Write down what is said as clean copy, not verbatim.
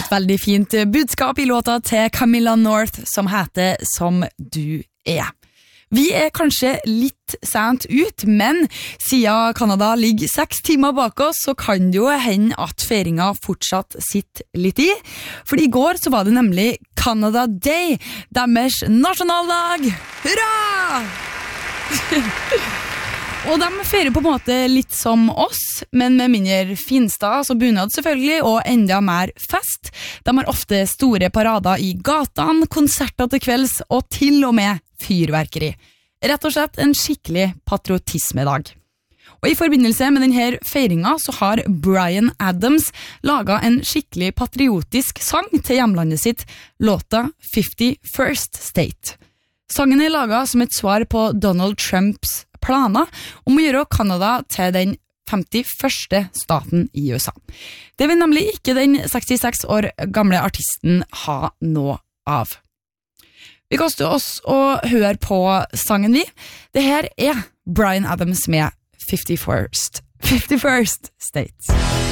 veldig fint budskap I låta til Camilla North som heter Som du er. Vi kanskje litt sent ut, men siden Canada ligger 6 timer bak oss, så kan det jo hende at feiringen fortsatt sitter litt I. For I går så var det nemlig Canada Day, deres nasjonaldag. Hurra! Og de feirer på en måte litt som oss, men med mindre finstad, så bunad selvfølgelig, og enda mer fest. De har ofte store parader I gatene, konserter til kvelds, og til og med fyrverkeri. Rett og slett en skikkelig patriotismedag. Og I forbindelse med denne feiringen så har Bryan Adams laget en skikkelig patriotisk sang til hjemlandet sitt, låta 51st State. Sangen laget som et svar på Donald Trumps planer om å gjøre Canada til den 51. staten I USA. Det vil nemlig ikke den 66 år gamle artisten ha noe av. Vi kaster oss og hører på sangen vi. Det her Bryan Adams med 51st State.